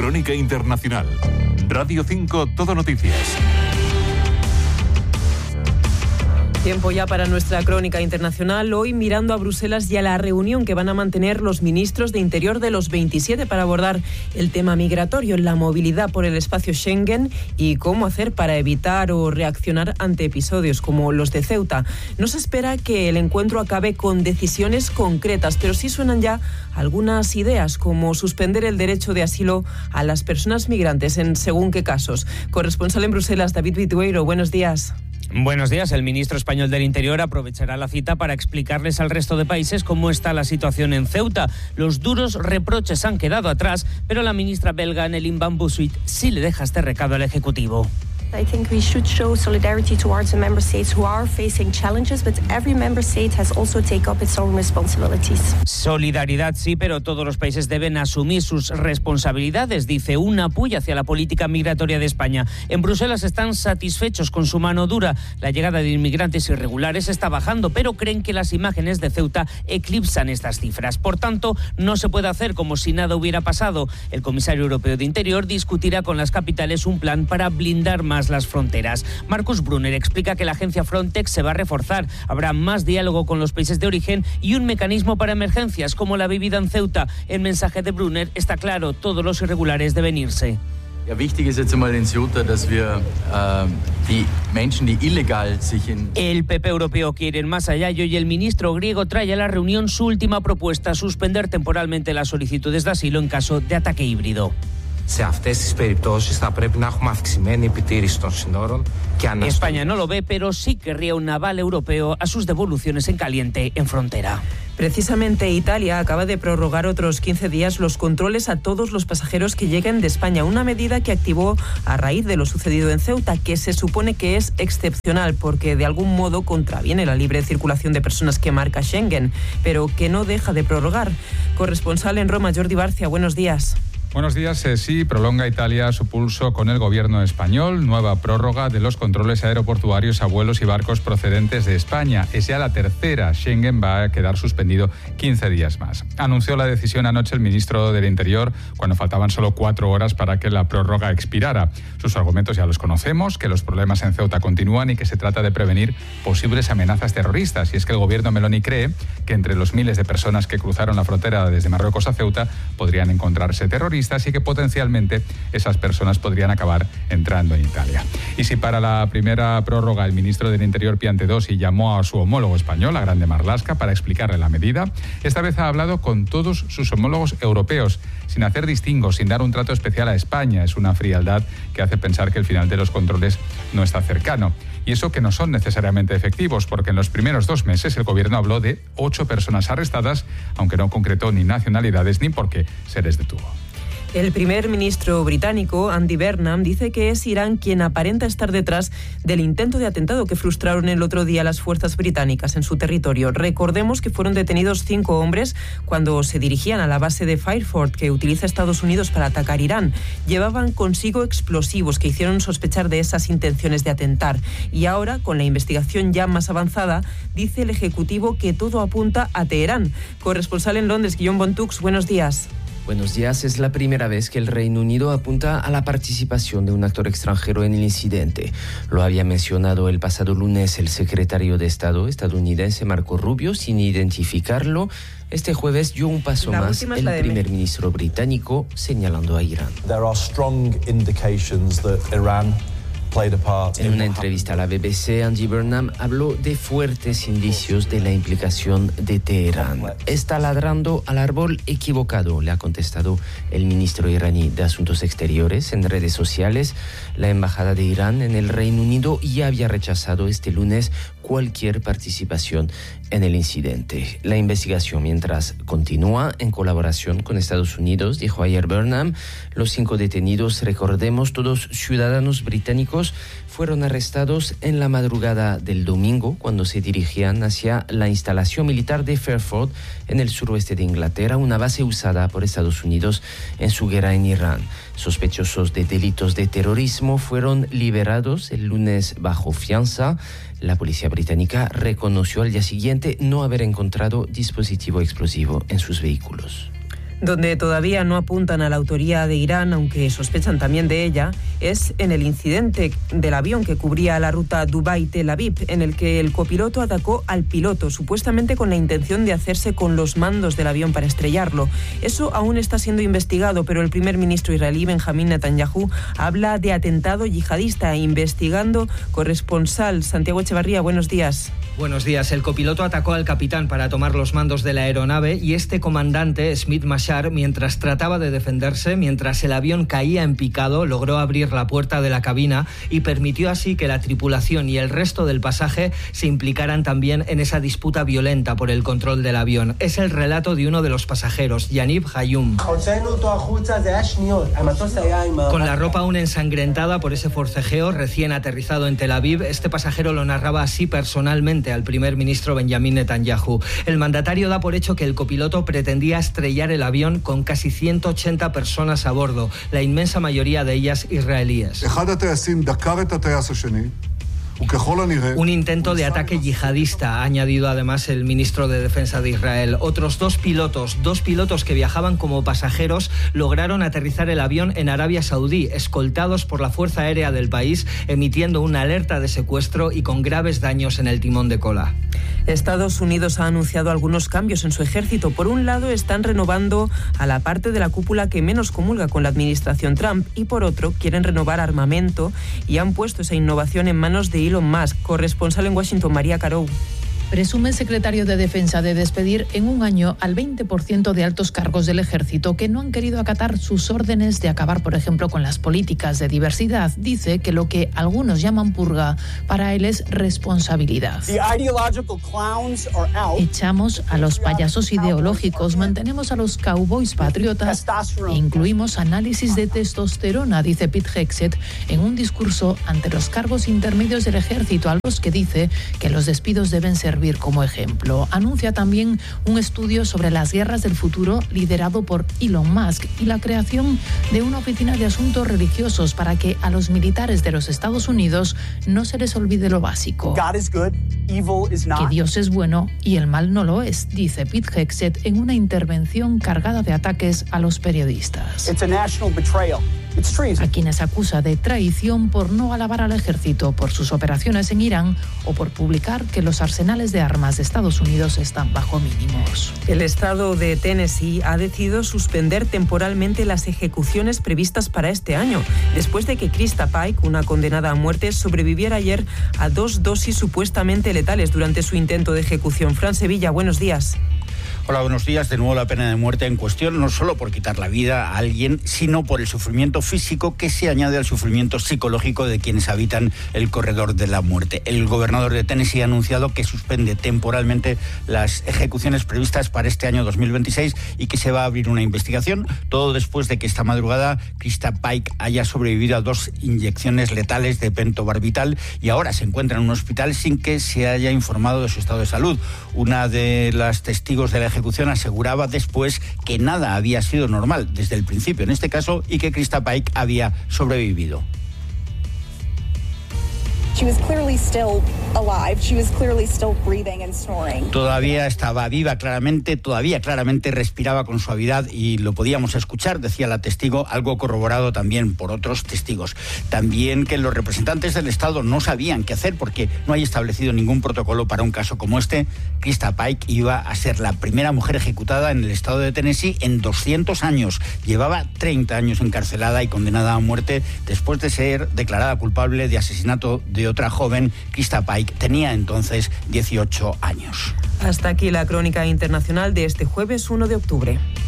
Crónica Internacional. Radio 5 Todo Noticias. Tiempo ya para nuestra crónica internacional, hoy mirando a Bruselas y a la reunión que van a mantener los ministros de Interior de los 27 para abordar el tema migratorio, la movilidad por el espacio Schengen y cómo hacer para evitar o reaccionar ante episodios como los de Ceuta. No se espera que el encuentro acabe con decisiones concretas, pero sí suenan ya algunas ideas, como suspender el derecho de asilo a las personas migrantes en según qué casos. Corresponsal en Bruselas, David Vitueiro, buenos días. Buenos días. El ministro español del Interior aprovechará la cita para explicarles al resto de países cómo está la situación en Ceuta. Los duros reproches han quedado atrás, pero la ministra belga Annelien van Bosschuit sí le deja este recado al Ejecutivo. I think we should show solidarity towards the member states who are facing challenges, but every member state has also taken up its own responsibilities. Solidaridad sí, pero todos los países deben asumir sus responsabilidades, dice un apoyo hacia la política migratoria de España. En Bruselas están satisfechos con su mano dura. La llegada de inmigrantes irregulares está bajando, pero creen que las imágenes de Ceuta eclipsan estas cifras. Por tanto, no se puede hacer como si nada hubiera pasado. El comisario europeo de Interior discutirá con las capitales un plan para blindar más las fronteras. Markus Brunner explica que la agencia Frontex se va a reforzar. Habrá más diálogo con los países de origen y un mecanismo para emergencias como la vivida en Ceuta. El mensaje de Brunner está claro: todos los irregulares deben irse. El PP europeo quiere ir más allá y hoy el ministro griego trae a la reunión su última propuesta: suspender temporalmente las solicitudes de asilo en caso de ataque híbrido. España no lo ve, pero sí querría un aval europeo a sus devoluciones en caliente en frontera. Precisamente Italia acaba de prorrogar otros 15 días los controles a todos los pasajeros que lleguen de España, una medida que activó a raíz de lo sucedido en Ceuta, que se supone que es excepcional porque de algún modo contraviene la libre circulación de personas que marca Schengen, pero que no deja de prorrogar. Corresponsal en Roma, Jordi Barcia, buenos días. Buenos días. Sí, prolonga Italia su pulso con el gobierno español. Nueva prórroga de los controles aeroportuarios a vuelos y barcos procedentes de España. Es ya la tercera. Schengen va a quedar suspendido 15 días más. Anunció la decisión anoche el ministro del Interior cuando faltaban solo 4 horas para que la prórroga expirara. Sus argumentos ya los conocemos, que los problemas en Ceuta continúan y que se trata de prevenir posibles amenazas terroristas. Y es que el gobierno Meloni cree que entre los miles de personas que cruzaron la frontera desde Marruecos a Ceuta podrían encontrarse terroristas, y que potencialmente esas personas podrían acabar entrando en Italia. Y si para la primera prórroga el ministro del Interior Piantedosi llamó a su homólogo español, a Grande Marlaska, para explicarle la medida, esta vez ha hablado con todos sus homólogos europeos, sin hacer distingos, sin dar un trato especial a España. Es una frialdad que hace pensar que el final de los controles no está cercano. Y eso que no son necesariamente efectivos, porque en los primeros 2 meses el gobierno habló de 8 personas arrestadas, aunque no concretó ni nacionalidades ni por qué se les detuvo. El primer ministro británico, Andy Burnham, dice que es Irán quien aparenta estar detrás del intento de atentado que frustraron el otro día las fuerzas británicas en su territorio. Recordemos que fueron detenidos 5 hombres cuando se dirigían a la base de Fairford, que utiliza Estados Unidos para atacar Irán. Llevaban consigo explosivos que hicieron sospechar de esas intenciones de atentar. Y ahora, con la investigación ya más avanzada, dice el Ejecutivo que todo apunta a Teherán. Corresponsal en Londres, Guillaume Bontux, buenos días. Buenos días. Es la primera vez que el Reino Unido apunta a la participación de un actor extranjero en el incidente. Lo había mencionado el pasado lunes el secretario de Estado estadounidense Marco Rubio, sin identificarlo. Este jueves dio un paso más el primer ministro británico, señalando a Irán. There are strong indications that Iran En una entrevista a la BBC, Andy Burnham habló de fuertes indicios de la implicación de Teherán. Está ladrando al árbol equivocado, le ha contestado el ministro iraní de Asuntos Exteriores en redes sociales. La embajada de Irán en el Reino Unido ya había rechazado este lunes cualquier participación en el incidente. La investigación, mientras, continúa en colaboración con Estados Unidos, dijo ayer Burnham. Los 5 detenidos, recordemos, todos ciudadanos británicos, fueron arrestados en la madrugada del domingo cuando se dirigían hacia la instalación militar de Fairford en el suroeste de Inglaterra, una base usada por Estados Unidos en su guerra en Irán. Sospechosos de delitos de terrorismo fueron liberados el lunes bajo fianza. La policía británica reconoció al día siguiente no haber encontrado dispositivo explosivo en sus vehículos. Donde todavía no apuntan a la autoría de Irán, aunque sospechan también de ella, es en el incidente del avión que cubría la ruta Dubái-Tel Aviv, en el que el copiloto atacó al piloto, supuestamente con la intención de hacerse con los mandos del avión para estrellarlo. Eso aún está siendo investigado, pero el primer ministro israelí, Benjamín Netanyahu, habla de atentado yihadista, investigando corresponsal Santiago Echevarría. Buenos días. Buenos días. El copiloto atacó al capitán para tomar los mandos de la aeronave y este comandante, Smith Mashar, mientras trataba de defenderse, mientras el avión caía en picado, logró abrir la puerta de la cabina y permitió así que la tripulación y el resto del pasaje se implicaran también en esa disputa violenta por el control del avión. Es el relato de uno de los pasajeros, Yaniv Hayum. Con la ropa aún ensangrentada por ese forcejeo, recién aterrizado en Tel Aviv, este pasajero lo narraba así personalmente al primer ministro Benjamín Netanyahu. El mandatario da por hecho que el copiloto pretendía estrellar el avión con casi 180 personas a bordo, la inmensa mayoría de ellas israelíes. Un intento de ataque yihadista, ha añadido además el ministro de Defensa de Israel. Otros dos pilotos que viajaban como pasajeros, lograron aterrizar el avión en Arabia Saudí, escoltados por la Fuerza Aérea del país, emitiendo una alerta de secuestro y con graves daños en el timón de cola. Estados Unidos ha anunciado algunos cambios en su ejército. Por un lado, están renovando a la parte de la cúpula que menos comulga con la administración Trump y por otro, quieren renovar armamento y han puesto esa innovación en manos de Elon Musk. Corresponsal en Washington, María Carou. Presume el secretario de Defensa de despedir en un año al 20% de altos cargos del ejército que no han querido acatar sus órdenes de acabar, por ejemplo, con las políticas de diversidad. Dice que lo que algunos llaman purga, para él es responsabilidad. Echamos a los payasos ideológicos, mantenemos a los cowboys patriotas e incluimos análisis de testosterona, dice Pete Hegseth en un discurso ante los cargos intermedios del ejército, a los que dice que los despidos deben servir como ejemplo. Anuncia también un estudio sobre las guerras del futuro liderado por Elon Musk y la creación de una oficina de asuntos religiosos para que a los militares de los Estados Unidos no se les olvide lo básico. Que Dios es bueno y el mal no lo es, dice Pete Hegseth en una intervención cargada de ataques a los periodistas. A quienes acusa de traición por no alabar al ejército por sus operaciones en Irán o por publicar que los arsenales de armas de Estados Unidos están bajo mínimos. El estado de Tennessee ha decidido suspender temporalmente las ejecuciones previstas para este año, después de que Krista Pike, una condenada a muerte, sobreviviera ayer a 2 dosis supuestamente letales durante su intento de ejecución. Fran Sevilla, buenos días. Hola, buenos días. De nuevo la pena de muerte en cuestión, no solo por quitar la vida a alguien, sino por el sufrimiento físico que se añade al sufrimiento psicológico de quienes habitan el corredor de la muerte. El gobernador de Tennessee ha anunciado que suspende temporalmente las ejecuciones previstas para este año 2026 y que se va a abrir una investigación, todo después de que esta madrugada Krista Pike haya sobrevivido a 2 inyecciones letales de pentobarbital y ahora se encuentra en un hospital sin que se haya informado de su estado de salud. Una de las testigos de la ejecución aseguraba después que nada había sido normal desde el principio en este caso y que Krista Pike había sobrevivido. Todavía estaba viva todavía claramente respiraba con suavidad y lo podíamos escuchar, decía la testigo, algo corroborado también por otros testigos. También que los representantes del Estado no sabían qué hacer porque no hay establecido ningún protocolo para un caso como este. Krista Pike iba a ser la primera mujer ejecutada en el estado de Tennessee en 200 años. Llevaba 30 años encarcelada y condenada a muerte después de ser declarada culpable de asesinato de otra joven. Krista Pike tenía entonces 18 años. Hasta aquí la crónica internacional de este jueves 1 de octubre.